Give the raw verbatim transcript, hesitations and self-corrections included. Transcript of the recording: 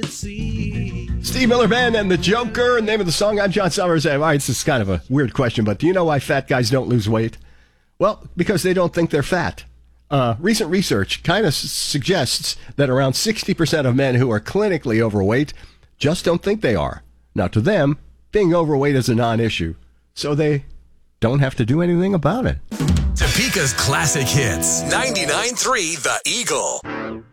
Steve Miller Band and the Joker. Name of the song. I'm John Summers. All right, this is kind of a weird question, but do you know why fat guys don't lose weight? Well, because they don't think they're fat. Uh, recent research kind of s- suggests that around sixty percent of men who are clinically overweight just don't think they are. Now, to them, being overweight is a non-issue, so they don't have to do anything about it. Topeka's classic hits. ninety-nine point three The Eagle.